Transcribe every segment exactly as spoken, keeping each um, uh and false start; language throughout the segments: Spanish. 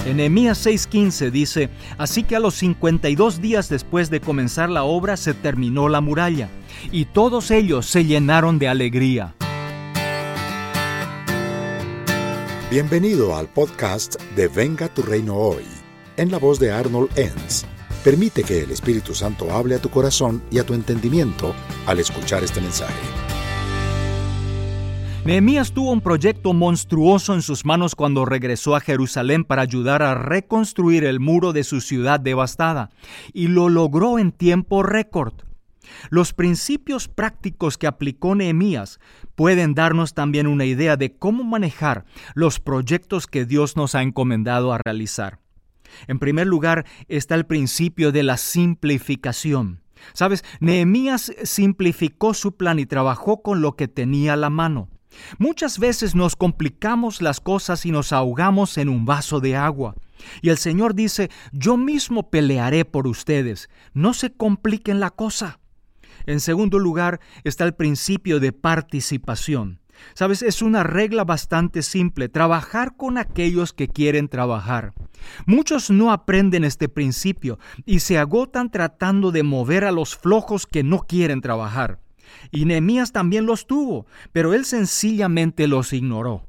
En Nehemías seis quince dice: así que a los cincuenta y dos días después de comenzar la obra se terminó la muralla, y todos ellos se llenaron de alegría. Bienvenido al podcast de Venga tu Reino Hoy, en la voz de Arnold Enns. Permite que el Espíritu Santo hable a tu corazón y a tu entendimiento al escuchar este mensaje. Nehemías tuvo un proyecto monstruoso en sus manos cuando regresó a Jerusalén para ayudar a reconstruir el muro de su ciudad devastada, y lo logró en tiempo récord. Los principios prácticos que aplicó Nehemías pueden darnos también una idea de cómo manejar los proyectos que Dios nos ha encomendado a realizar. En primer lugar está el principio de la simplificación. ¿Sabes? Nehemías simplificó su plan y trabajó con lo que tenía a la mano. Muchas veces nos complicamos las cosas y nos ahogamos en un vaso de agua. Y el Señor dice: yo mismo pelearé por ustedes, no se compliquen la cosa. En segundo lugar está el principio de participación. ¿Sabes? Es una regla bastante simple: trabajar con aquellos que quieren trabajar. Muchos no aprenden este principio y se agotan tratando de mover a los flojos que no quieren trabajar. Y Nehemías también los tuvo, pero él sencillamente los ignoró.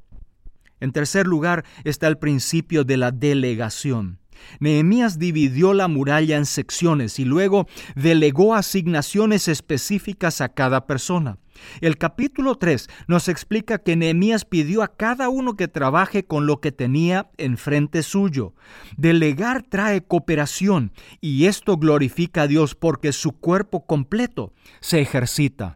En tercer lugar está el principio de la delegación. Nehemías dividió la muralla en secciones y luego delegó asignaciones específicas a cada persona. El capítulo tres nos explica que Nehemías pidió a cada uno que trabaje con lo que tenía enfrente suyo. Delegar trae cooperación y esto glorifica a Dios porque su cuerpo completo se ejercita.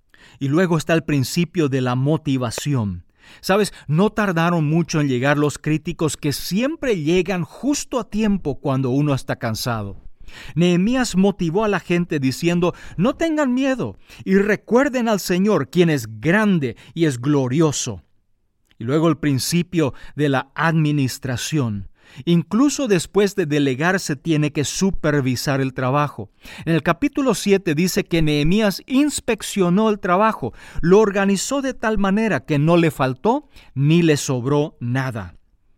Y luego está el principio de la motivación. ¿Sabes? No tardaron mucho en llegar los críticos que siempre llegan justo a tiempo cuando uno está cansado. Nehemías motivó a la gente diciendo: no tengan miedo y recuerden al Señor, quien es grande y es glorioso. Y luego el principio de la administración. Incluso después de delegar se tiene que supervisar el trabajo. En el capítulo siete dice que Nehemías inspeccionó el trabajo, lo organizó de tal manera que no le faltó ni le sobró nada.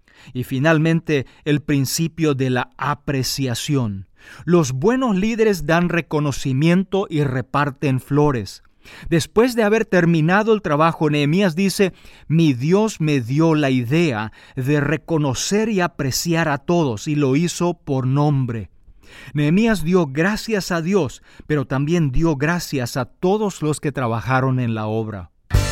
Y finalmente el principio de la apreciación. Los buenos líderes dan reconocimiento y reparten flores. Después de haber terminado el trabajo, Nehemías dice: mi Dios me dio la idea de reconocer y apreciar a todos y lo hizo por nombre. Nehemías dio gracias a Dios, pero también dio gracias a todos los que trabajaron en la obra.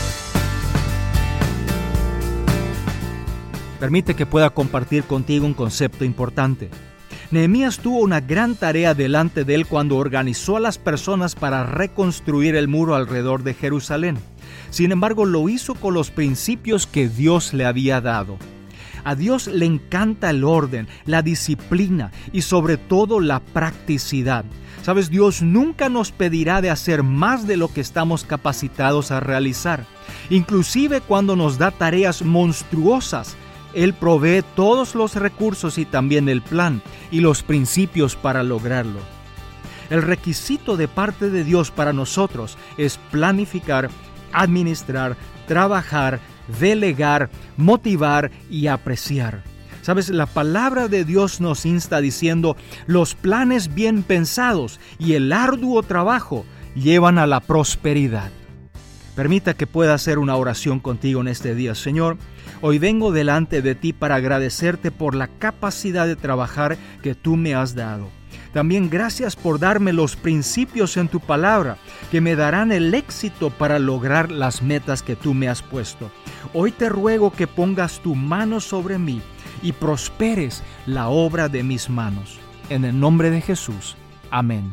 Permite que pueda compartir contigo un concepto importante. Nehemías tuvo una gran tarea delante de él cuando organizó a las personas para reconstruir el muro alrededor de Jerusalén. Sin embargo, lo hizo con los principios que Dios le había dado. A Dios le encanta el orden, la disciplina y sobre todo la practicidad. Sabes, Dios nunca nos pedirá de hacer más de lo que estamos capacitados a realizar. Inclusive cuando nos da tareas monstruosas, Él provee todos los recursos y también el plan y los principios para lograrlo. El requisito de parte de Dios para nosotros es planificar, administrar, trabajar, delegar, motivar y apreciar. Sabes, la palabra de Dios nos insta diciendo: los planes bien pensados y el arduo trabajo llevan a la prosperidad. Permita que pueda hacer una oración contigo en este día. Señor, hoy vengo delante de ti para agradecerte por la capacidad de trabajar que tú me has dado. También gracias por darme los principios en tu palabra que me darán el éxito para lograr las metas que tú me has puesto. Hoy te ruego que pongas tu mano sobre mí y prosperes la obra de mis manos. En el nombre de Jesús. Amén.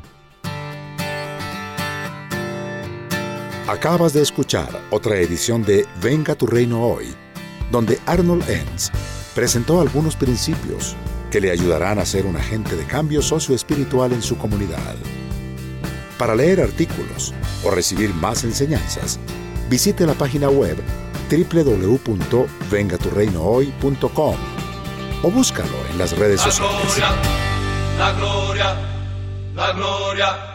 Acabas de escuchar otra edición de Venga tu Reino Hoy, donde Arnold Enns presentó algunos principios que le ayudarán a ser un agente de cambio socioespiritual en su comunidad. Para leer artículos o recibir más enseñanzas, visite la página web doble u doble u doble u punto venga tu reino hoy punto com o búscalo en las redes sociales. La gloria, la gloria, la gloria.